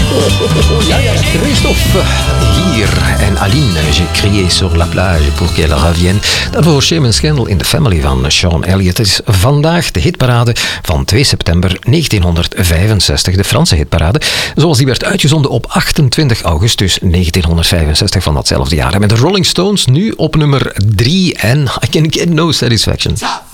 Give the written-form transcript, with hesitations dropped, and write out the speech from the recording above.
Christophe hier en Aline, j'ai crié sur la plage pour qu'elle revienne. Daarvoor Shame & Scandal in the Family van Sean Elliott. Het is vandaag de hitparade van 2 september 1965, de Franse hitparade, zoals die werd uitgezonden op 28 augustus 1965 van datzelfde jaar. En met de Rolling Stones nu op nummer 3 en I Can Get No Satisfaction.